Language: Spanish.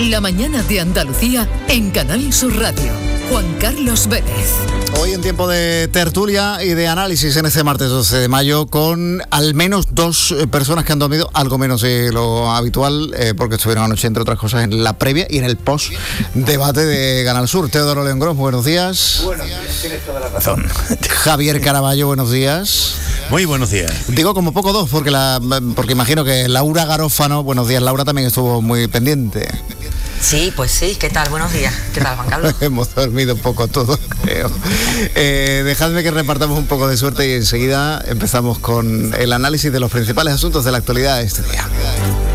La mañana de Andalucía en Canal Sur Radio. Juan Carlos Vélez. Hoy en tiempo de tertulia y de análisis en este martes 12 de mayo con al menos 2 personas que han dormido algo menos de lo habitual porque estuvieron anoche, entre otras cosas, en la previa y en el post-debate de Canal Sur. Teodoro León Gros, buenos días. Buenos días, tienes toda la razón. Javier Caraballo, buenos días. Muy buenos días. Digo como poco 2 porque imagino que Laura Garófano, buenos días, Laura también estuvo muy pendiente. Sí, pues sí, ¿qué tal? Buenos días. ¿Qué tal, Juan Carlos? Hemos dormido un poco todos, creo. Dejadme que repartamos un poco de suerte y enseguida empezamos con el análisis de los principales asuntos de la actualidad de este día.